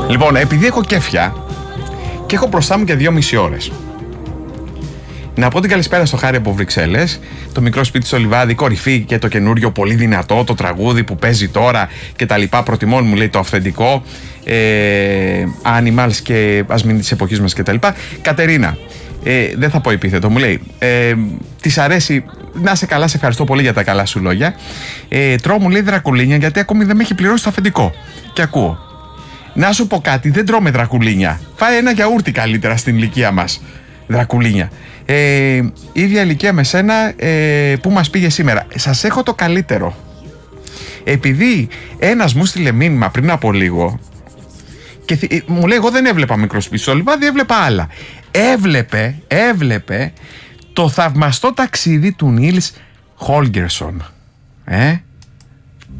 Λοιπόν, επειδή έχω κέφια και έχω μπροστά μου και 2,5 ώρες, να πω την καλησπέρα στο Χάρη από Βρυξέλλες, το μικρό σπίτι στο Λιβάδι, κορυφή και το καινούριο πολύ δυνατό, το τραγούδι που παίζει τώρα και τα λοιπά. Προτιμών μου λέει το αυθεντικό, Animals και ας μην της εποχής μας και τα λοιπά. Κατερίνα, δεν θα πω επίθετο, μου λέει, της αρέσει, να σε καλά, σε ευχαριστώ πολύ για τα καλά σου λόγια. Τρώω, μου λέει, δρακουλίνια γιατί ακόμη δεν με έχει πληρώσει το αφεντικό. Και ακούω. Να σου πω κάτι, δεν τρώμε δρακουλίνια. Φάει ένα γιαούρτι καλύτερα στην ηλικία μας. Δρακουλίνια. Ίδια ηλικία με σένα, που μας πήγε σήμερα. Σας έχω το καλύτερο. Επειδή ένας μου στείλε μήνυμα πριν από λίγο και μου λέει, εγώ δεν έβλεπα μικρό σπίτι στο Λιβάδι, έβλεπα άλλα. Έβλεπε το θαυμαστό ταξίδι του Νίλς Χόλγκερσον.